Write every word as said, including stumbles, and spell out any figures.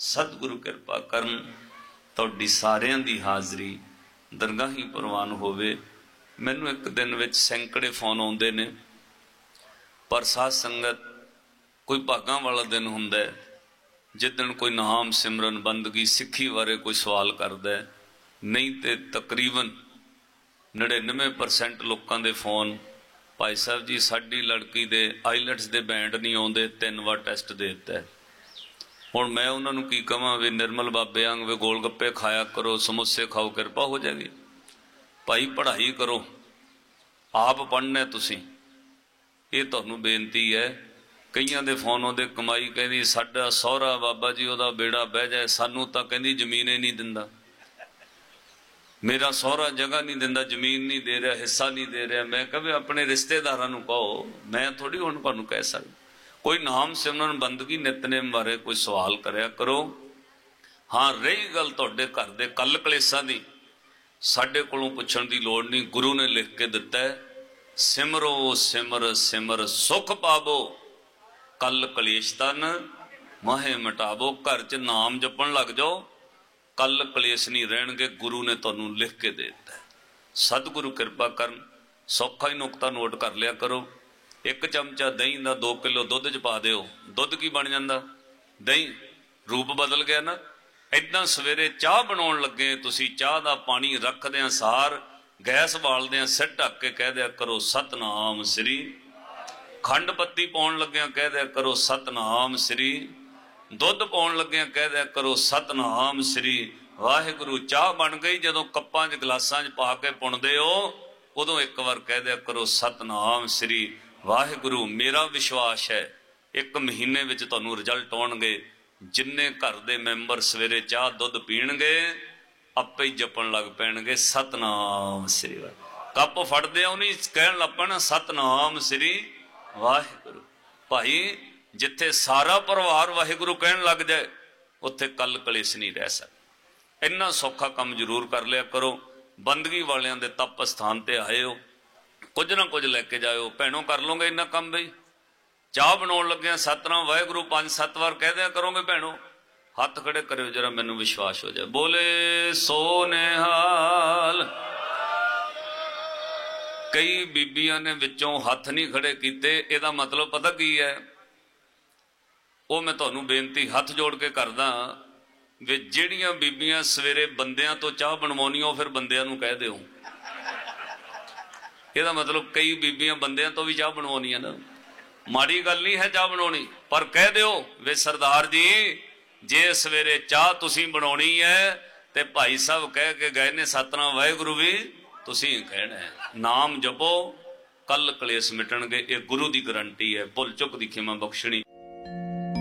सतगुरु कृपा करन तुहाडी सारियां दी हाज़री दरगाही प्रवान होवे। मैनू एक दिन विच सैकड़े फोन आउंदे ने, पर साध संगत कोई भागां वाला दिन हुंदा है जिस दिन कोई नाम सिमरन बंदगी सिक्खी बारे कोई सवाल करदा है, नहीं तो तकरीबन नड़िनवे परसेंट लोगों के फोन भाई साहब जी साडी लड़की दे आईलैट्स दे बैंड नहीं आउंदे, तीन बार टैसट दे दिता है। हुण मैं उन्होंने की कहां वे निर्मल बाबे आंग वे गोल गप्पे खाया करो, समोसे खाओ, कृपा हो जाएगी। भाई पढ़ाई करो, आप पढ़ना तुसीं, ये तुहानूं बेनती है। कईयां दे फोन आउंदे कमाई कहंदी साडा सहुरा बाबा जी उहदा बेड़ा बह जाए, सानूं तां कहंदी जमीन ही नहीं दिंदा, मेरा सहुरा जगह नहीं दिंदा, जमीन नहीं दे रहा, हिस्सा नहीं दे रहा। मैं कहा अपने रिश्तेदारां नूं कहो, मैं थोड़ी हुण तुहानूं कह सकदा। कोई नाम सिमरन बंदगी नितनेम बारे कोई सवाल करया करो। हाँ, रही गल तुहाडे घर दे कल कलेसां दी, साडे कोलों पुछण दी लोड़ नहीं, गुरु ने लिख के दिता है, सिमरो सिमर सिमर सुख पावो, कल कलेश तन माहे मिटावो। घर च नाम जपण लग जाओ, कल कलेश नहीं रहणगे, गुरु ने तुहानूं लिख के दे दिता है। सतगुरु कृपा करन। सौखा ही नुकता नोट कर लिया करो। एक चमचा दही का दो किलो दुध च पा दिओ, दुध की बन जाता, दही रूप बदल गया ना। इदां सवेरे चाह बनाउण लगे तुसीं चाह का पानी रखदिआं सार गैस बालदिआं सिर ढक के कह दिया करो सतनाम श्री। खंड पत्ती पाउण लग्गिआं कह दिया करो सतनाम श्री। दुध पाउण लग्गिआं कह दिया करो सतनाम श्री। वाहिगुरू चाह बन गई, जदों कप्पां च गिलासां च पा के पुणदे हो उदों एक बार कह दिया करो सतनाम श्री। वाहिगुरू मेरा विश्वास है एक महीने विच तुहानूं रिजल्ट आउणगे। जिन्ने घर दे मैंबर सवेरे चाह दुध पीणगे आपे ही जपण लग पैणगे सतनाम श्री। कप फड़दे नहीं कहण लग पैणा सतनाम श्री वाहिगुरू। भाई जिथे सारा परिवार वाहिगुरू कहण लग जाए उत्थे कल कलेश नहीं रह सकदा। इन्ना सौखा काम जरूर कर लिया करो। बंदगी वालियां दे तप स्थान ते आए हो, कुछ ना कुछ लैके जाओ। भैनों कर लोगे इन्ना काम बई। चाह बनाउण लग्गिआं सतनाम वाहिगुरू पांच सत्त बार कह दिया करोगे भैनों। हथ खड़े करो जरा मैनूं विश्वास हो जाए। बोले सो निहाल। कई बीबियां ने विचों हथ नहीं खड़े कीते, इहदा मतलब पता की है? वो मैं तुहानूं बेनती हथ जोड़ के करदा वे जिहड़ियां बीबियां सवेरे बंदियां तो चाह बनवाउणियां फिर बंदियां नूं कह दिओ। ਇਹਦਾ मतलब कई बीबियां बंदियां तो भी चाह बनवाउणियां ना, माड़ी गल नहीं है चाह बनाउणी, पर कह दिओ वे सरदार जी जे सवेरे चाह तुसीं बनाउणी है ते भाई साहब कह के गए ने सतनाम वाहिगुरू भी तुसीं कहना है। नाम जपो कल कलेश मिटणगे, ये गुरु की गारंटी है। भुल चुक दी खिमा बख्शणी।